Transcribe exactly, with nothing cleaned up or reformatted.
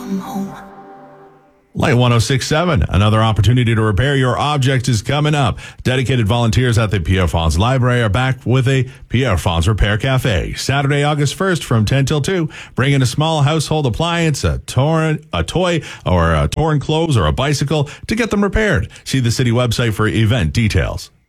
Light one oh six point seven, another opportunity to repair your object is coming up. Dedicated volunteers at the Pierre Fonds Library are back with a Pierre Fonds Repair Cafe. Saturday, August first from ten till two. Bring in a small household appliance, a, torn, a toy, or a torn clothes, or a bicycle to get them repaired. See the city website for event details.